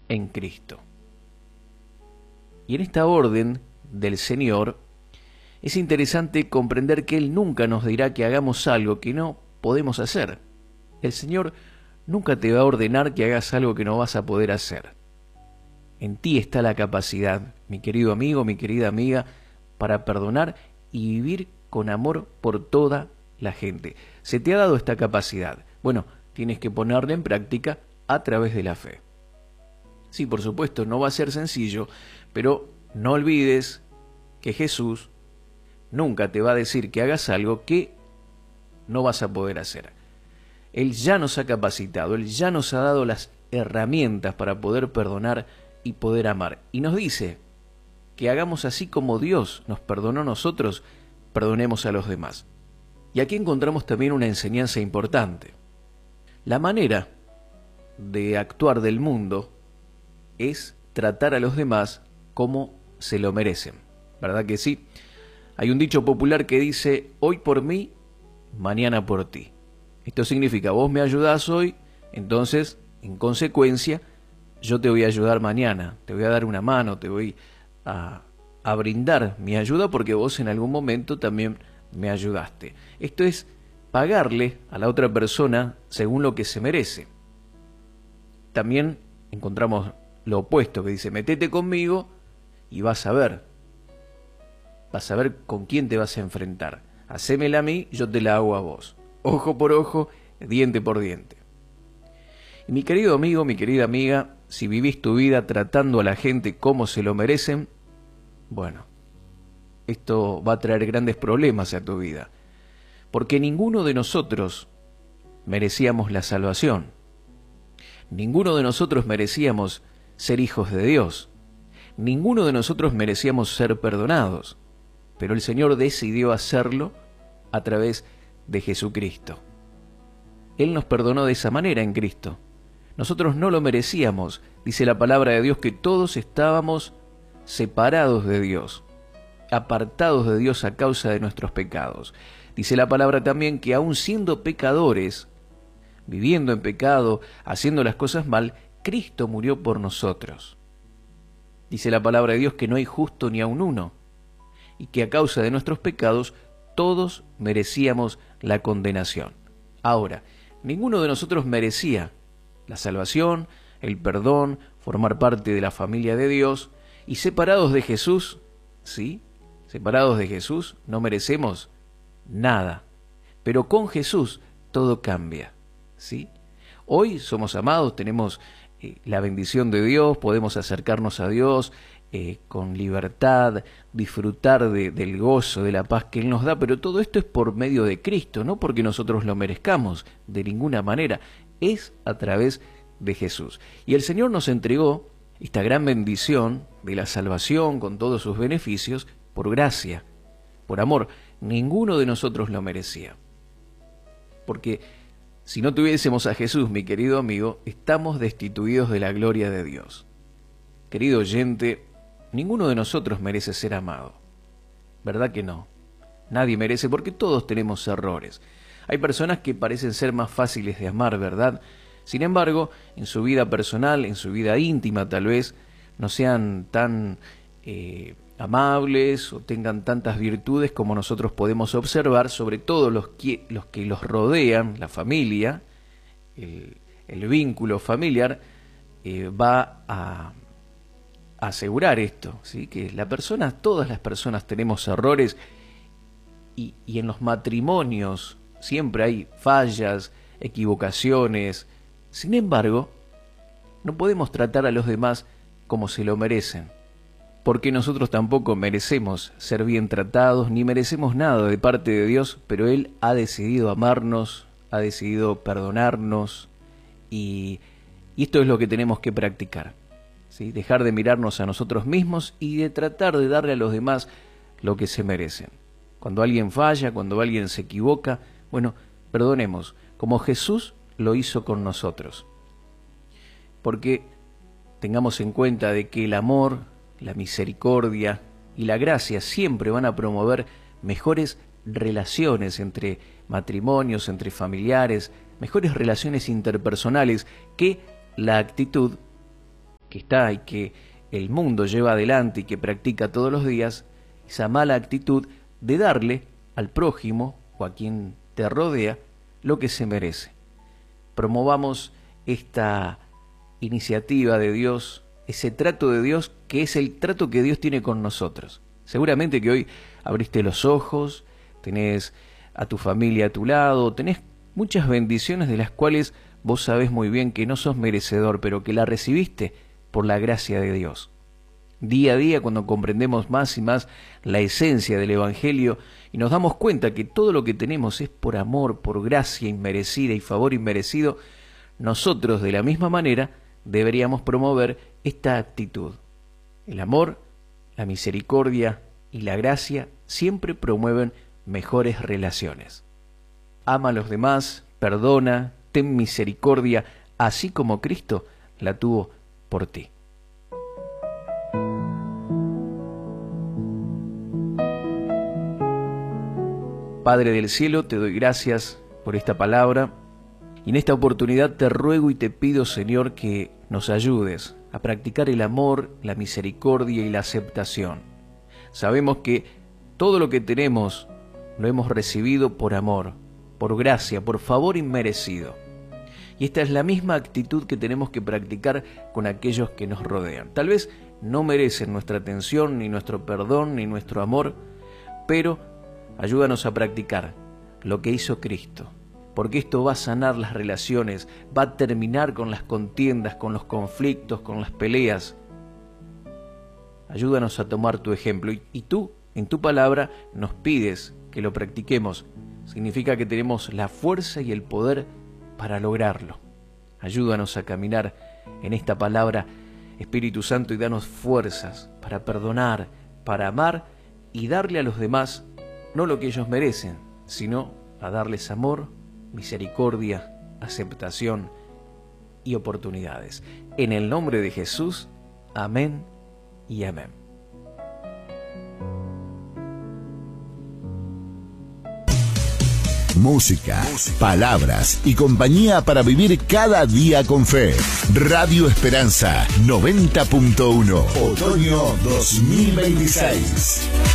en Cristo. Y en esta orden del Señor es interesante comprender que Él nunca nos dirá que hagamos algo que no podemos hacer. El Señor nunca te va a ordenar que hagas algo que no vas a poder hacer. En ti está la capacidad, mi querido amigo, mi querida amiga, para perdonar y vivir con amor por toda la gente. Se te ha dado esta capacidad. Bueno, tienes que ponerla en práctica a través de la fe. Sí, por supuesto, no va a ser sencillo, pero no olvides que Jesús nunca te va a decir que hagas algo que no vas a poder hacer. Él ya nos ha capacitado, Él ya nos ha dado las herramientas para poder perdonar y poder amar. Y nos dice que hagamos así como Dios nos perdonó a nosotros, perdonemos a los demás. Y aquí encontramos también una enseñanza importante. La manera de actuar del mundo es tratar a los demás como se lo merecen. ¿Verdad que sí? Hay un dicho popular que dice, hoy por mí, mañana por ti. Esto significa, vos me ayudás hoy, entonces, en consecuencia, yo te voy a ayudar mañana, te voy a dar una mano, te voy a brindar mi ayuda porque vos en algún momento también me ayudaste. Esto es pagarle a la otra persona según lo que se merece. También encontramos lo opuesto, que dice, metete conmigo y vas a ver con quién te vas a enfrentar. Hacémela a mí, yo te la hago a vos. Ojo por ojo, diente por diente. Y mi querido amigo, mi querida amiga, si vivís tu vida tratando a la gente como se lo merecen, bueno, esto va a traer grandes problemas a tu vida. Porque ninguno de nosotros merecíamos la salvación. Ninguno de nosotros merecíamos ser hijos de Dios. Ninguno de nosotros merecíamos ser perdonados. Pero el Señor decidió hacerlo a través de Jesucristo. Él nos perdonó de esa manera en Cristo. Nosotros no lo merecíamos. Dice la palabra de Dios que todos estábamos separados de Dios, apartados de Dios a causa de nuestros pecados. Dice la palabra también que aun siendo pecadores, viviendo en pecado, haciendo las cosas mal, Cristo murió por nosotros. Dice la palabra de Dios que no hay justo ni aun uno, y que a causa de nuestros pecados todos merecíamos la condenación. Ahora, ninguno de nosotros merecía la salvación, el perdón, formar parte de la familia de Dios, y separados de Jesús, ¿sí? Separados de Jesús no merecemos nada, pero con Jesús todo cambia, ¿sí? Hoy somos amados, tenemos la bendición de Dios, podemos acercarnos a Dios con libertad, disfrutar del gozo, de la paz que Él nos da, pero todo esto es por medio de Cristo, no porque nosotros lo merezcamos, de ninguna manera, es a través de Jesús. Y el Señor nos entregó esta gran bendición de la salvación con todos sus beneficios por gracia, por amor. Ninguno de nosotros lo merecía. Porque si no tuviésemos a Jesús, mi querido amigo, estamos destituidos de la gloria de Dios. Querido oyente, ninguno de nosotros merece ser amado. ¿Verdad que no? Nadie merece porque todos tenemos errores. Hay personas que parecen ser más fáciles de amar, ¿verdad? Sin embargo, en su vida personal, en su vida íntima tal vez, no sean tan amables o tengan tantas virtudes como nosotros podemos observar, sobre todo los que los rodean, la familia, el vínculo familiar, va a asegurar esto, ¿sí? Que todas las personas tenemos errores y en los matrimonios siempre hay fallas, equivocaciones. Sin embargo, no podemos tratar a los demás como se lo merecen, porque nosotros tampoco merecemos ser bien tratados, ni merecemos nada de parte de Dios, pero Él ha decidido amarnos, ha decidido perdonarnos, y esto es lo que tenemos que practicar, ¿sí? Dejar de mirarnos a nosotros mismos y de tratar de darle a los demás lo que se merecen. Cuando alguien falla, cuando alguien se equivoca, bueno, perdonemos, como Jesús lo hizo con nosotros. Porque tengamos en cuenta de que el amor, la misericordia y la gracia siempre van a promover mejores relaciones entre matrimonios, entre familiares, mejores relaciones interpersonales que la actitud que está y que el mundo lleva adelante y que practica todos los días, esa mala actitud de darle al prójimo o a quien te rodea lo que se merece. Promovamos esta iniciativa de Dios, ese trato de Dios que es el trato que Dios tiene con nosotros. Seguramente que hoy abriste los ojos, tenés a tu familia a tu lado, tenés muchas bendiciones de las cuales vos sabés muy bien que no sos merecedor, pero que la recibiste por la gracia de Dios. Día a día, cuando comprendemos más y más la esencia del Evangelio y nos damos cuenta que todo lo que tenemos es por amor, por gracia inmerecida y favor inmerecido, nosotros de la misma manera deberíamos promover esta actitud. El amor, la misericordia y la gracia siempre promueven mejores relaciones. Ama a los demás, perdona, ten misericordia, así como Cristo la tuvo por ti. Padre del cielo, te doy gracias por esta palabra y en esta oportunidad te ruego y te pido, Señor, que nos ayudes a practicar el amor, la misericordia y la aceptación. Sabemos que todo lo que tenemos lo hemos recibido por amor, por gracia, por favor inmerecido. Y esta es la misma actitud que tenemos que practicar con aquellos que nos rodean. Tal vez no merecen nuestra atención, ni nuestro perdón, ni nuestro amor, pero ayúdanos a practicar lo que hizo Cristo, porque esto va a sanar las relaciones, va a terminar con las contiendas, con los conflictos, con las peleas. Ayúdanos a tomar tu ejemplo y tú, en tu palabra, nos pides que lo practiquemos. Significa que tenemos la fuerza y el poder para lograrlo. Ayúdanos a caminar en esta palabra, Espíritu Santo, y danos fuerzas para perdonar, para amar y darle a los demás no lo que ellos merecen, sino a darles amor, misericordia, aceptación y oportunidades. En el nombre de Jesús, amén y amén. Música, palabras y compañía para vivir cada día con fe. Radio Esperanza 90.1, otoño 2026.